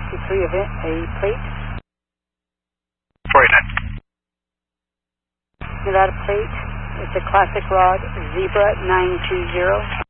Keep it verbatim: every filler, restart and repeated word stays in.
sixty-three of it, a plate. four eight nine. Without a plate, it's a classic rod, Zebra nine two zero.